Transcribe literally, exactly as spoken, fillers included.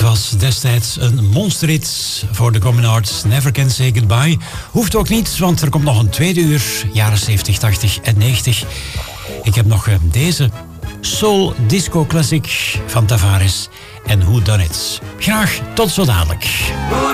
was destijds een monsterhit voor de Common Arts. Never Can Say Goodbye. Hoeft ook niet, want er komt nog een tweede uur. Jaren zeventig, tachtig en negentig. Ik heb nog deze soul disco classic van Tavares en Who Done It. Graag tot zo dadelijk.